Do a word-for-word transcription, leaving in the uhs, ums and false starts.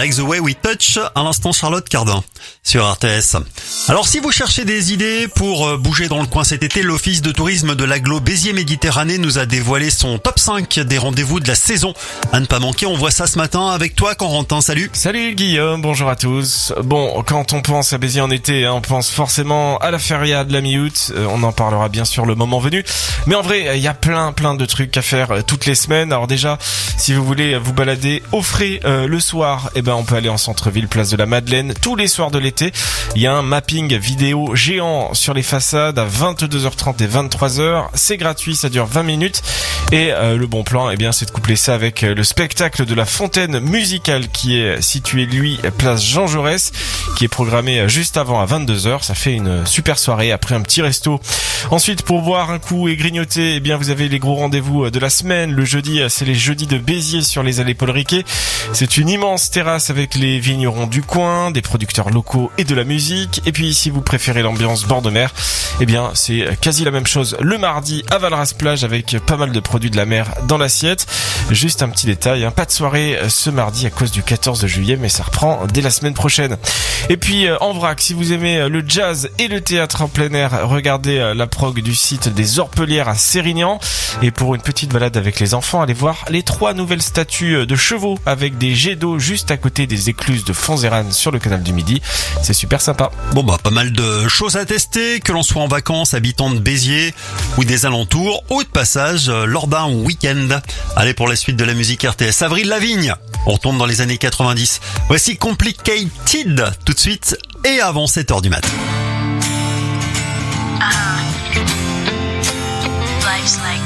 Like the Way We Touch, à l'instant Charlotte Cardin sur R T S. Alors si vous cherchez des idées pour bouger dans le coin cet été, l'Office de tourisme de l'agglo Béziers-Méditerranée nous a dévoilé son top cinq des rendez-vous de la saison. À ne pas manquer, on voit ça ce matin avec toi Corentin, salut. Salut Guillaume, bonjour à tous. Bon, quand on pense à Béziers en été, hein, on pense forcément à la feria de la mi-août, euh, on en parlera bien sûr le moment venu. Mais en vrai, il y a plein plein de trucs à faire euh, toutes les semaines. Alors déjà, si vous voulez vous balader au frais euh, le soir, eh ben on peut aller en centre-ville, place de la Madeleine, tous les soirs de l'été. Il y a un mapping vidéo géant sur les façades à vingt-deux heures trente et vingt-trois heures. C'est gratuit, ça dure vingt minutes. Et euh, le bon plan, eh bien, c'est de coupler ça avec le spectacle de la fontaine musicale qui est situé, lui, place Jean Jaurès, qui est programmé juste avant à vingt-deux heures. Ça fait une super soirée après un petit resto. Ensuite, pour boire un coup et grignoter, eh bien, vous avez les gros rendez-vous de la semaine. Le jeudi, c'est les jeudis de Béziers sur les allées Paul Riquet. C'est une immense terrasse avec les vignerons du coin, des producteurs locaux et de la musique. Et puis, si vous préférez l'ambiance bord de mer, eh bien, c'est quasi la même chose le mardi à Valras-Plage avec pas mal de produits de la mer dans l'assiette. Juste un petit détail, hein, pas de soirée ce mardi à cause du quatorze juillet, mais ça reprend dès la semaine prochaine. Et puis, en vrac, si vous aimez le jazz et le théâtre en plein air, regardez la prog du site des Orpelières à Sérignan. Et pour une petite balade avec les enfants, allez voir les trois nouvelles statues de chevaux avec des jets d'eau juste à côté des écluses de Fonzérane sur le canal du Midi. C'est super sympa. Bon bah pas mal de choses à tester, que l'on soit en vacances, habitant de Béziers ou des alentours, ou de passage lors d'un week-end. Allez, pour la suite de la musique R T S, Avril Lavigne. On retourne dans les années quatre-vingt-dix. Voici Complicated tout de suite et avant sept heures du mat'. Uh-huh. Life's like